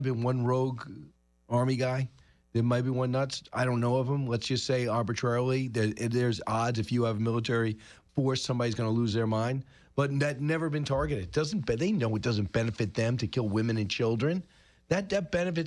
been one rogue army guy. There might be one nuts. I don't know of them. Let's just say arbitrarily there's odds if you have military force, somebody's going to lose their mind. But that never been targeted. They know it doesn't benefit them to kill women and children. That benefits